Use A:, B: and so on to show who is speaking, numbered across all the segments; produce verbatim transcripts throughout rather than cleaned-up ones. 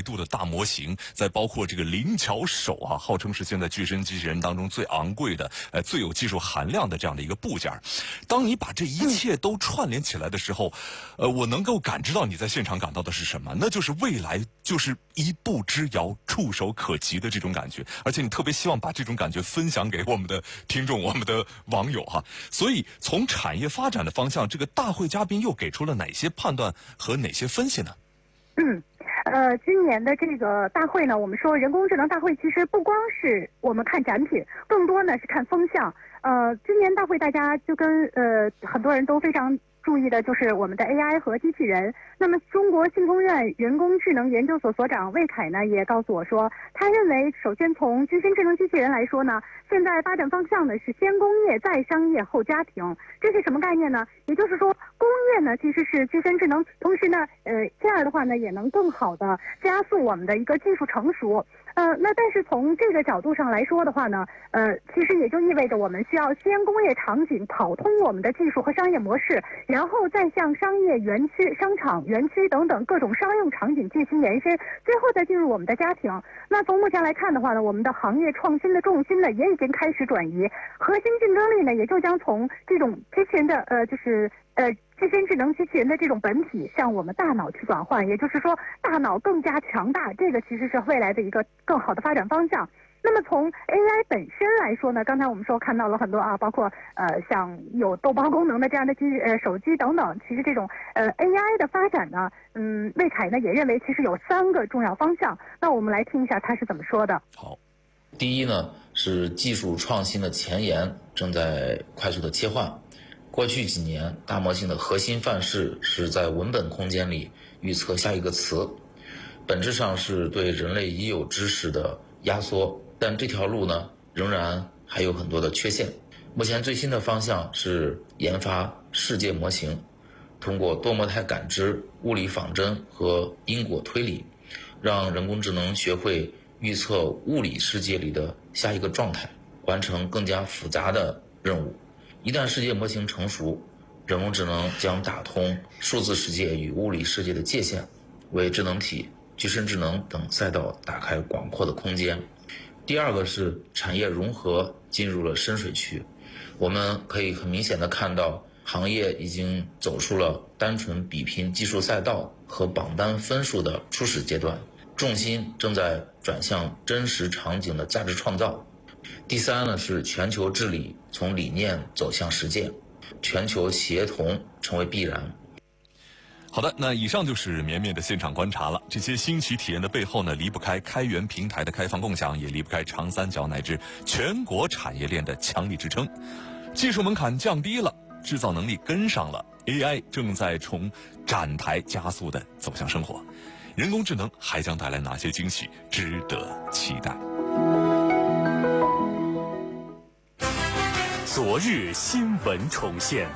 A: 度的大模型，再包括这个灵巧手啊，号称是现在具身机器人当中最昂贵的、呃最有技术含量的这样的一个部件。当你把这一切都串联起来的时候，呃，我能够感知到你在现场感到的是什么？那就是未来就是一步之遥、触手可及的这种感觉，而且你特别希望把这种感觉分享给我们的听众、我们的网友哈。所以从产业发展的方向，这个大会嘉宾又给出了哪些判断和哪些分析呢？
B: 嗯，呃，今年的这个大会呢，我们说人工智能大会，其实不光是我们看展品，更多呢是看风向。呃，今年大会大家就跟呃很多人都非常注意的就是我们的 A I 和机器人。那么，中国信通院人工智能研究所所长魏凯呢也告诉我说，他认为，首先从具身智能机器人来说呢，现在发展方向呢是先工业再商业后家庭。这是什么概念呢？也就是说，工业呢其实是具身智能，同时呢，呃，这样的话呢也能更好的加速我们的一个技术成熟。呃，那但是从这个角度上来说的话呢，呃，其实也就意味着我们需要先工业场景跑通我们的技术和商业模式，然后再向商业园区、商场、园区等等各种商用场景进行延伸，最后再进入我们的家庭。那从目前来看的话呢，我们的行业创新的重心呢也已经开始转移，核心竞争力呢也就将从这种机器人的呃就是呃。具身智能机器人的这种本体向我们大脑去转换，也就是说大脑更加强大，这个其实是未来的一个更好的发展方向。那么从 A I 本身来说呢，刚才我们说看到了很多啊，包括呃像有豆包功能的这样的机呃手机等等，其实这种呃 A I 的发展呢，嗯，魏凯呢也认为其实有三个重要方向。那我们来听一下他是怎么说的。
C: 好，第一呢是技术创新的前沿正在快速的切换。过去几年，大模型的核心范式是在文本空间里预测下一个词，本质上是对人类已有知识的压缩，但这条路呢，仍然还有很多的缺陷。目前最新的方向是研发世界模型，通过多模态感知、物理仿真和因果推理，让人工智能学会预测物理世界里的下一个状态，完成更加复杂的任务。一旦世界模型成熟，人工智能将打通数字世界与物理世界的界限，为智能体、具身智能等赛道打开广阔的空间。第二个是产业融合进入了深水区，我们可以很明显的看到，行业已经走出了单纯比拼技术赛道和榜单分数的初始阶段，重心正在转向真实场景的价值创造。第三呢是全球治理从理念走向实践，全球协同成为必然。
A: 好的，那以上就是绵绵的现场观察了。这些新奇体验的背后呢，离不开开源平台的开放共享，也离不开长三角乃至全国产业链的强力支撑。技术门槛降低了，制造能力跟上了 ，A I 正在从展台加速的走向生活。人工智能还将带来哪些惊喜，值得期待。
D: 昨日新闻重现，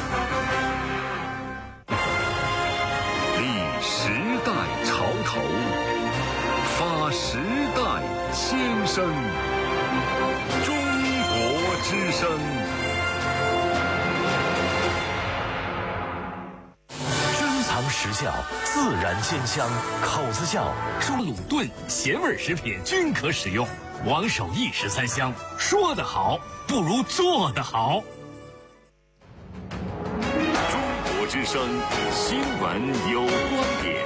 D: 立时代潮头，发时代先声。中国之声，珍藏时效，自然鲜香，口子笑，
E: 卤炖、咸味食品均可使用。王守义十三香，说得好不如做得好。
D: 中国之声，新闻有观点。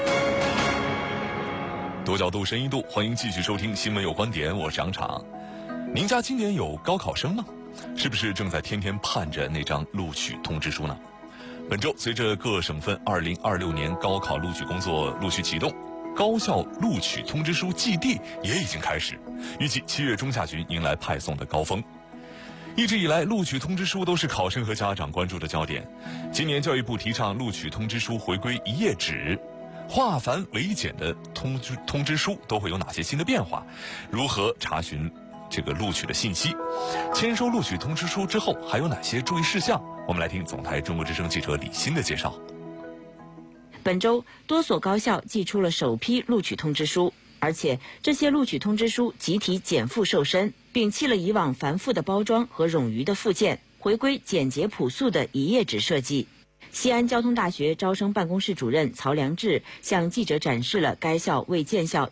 A: 多角度、深一度，欢迎继续收听《新闻有观点》，我是杨昶。您家今年有高考生吗？是不是正在天天盼着那张录取通知书呢？本周，随着各省份二零二六年高考录取工作陆续启动，高校录取通知书寄递也已经开始，预计七月中下旬迎来派送的高峰。一直以来，录取通知书都是考生和家长关注的焦点。今年教育部提倡录取通知书回归一页纸，化繁为简的通知通知书都会有哪些新的变化？如何查询这个录取的信息？签收录取通知书之后还有哪些注意事项？我们来听总台中国之声记者李欣的介绍。
F: 本周，多所高校寄出了首批录取通知书，而且这些录取通知书集体减负瘦身，摒弃了以往繁复的包装和冗余的附件，回归简洁朴素的一页纸设计。西安交通大学招生办公室主任曹良志向记者展示了该校为建校